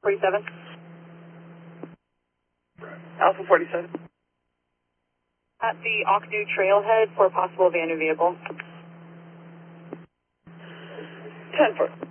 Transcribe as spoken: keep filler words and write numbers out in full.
forty-seven. Alpha forty-seven. At the Ocnu trailhead for possible abandoned vehicle. ten four.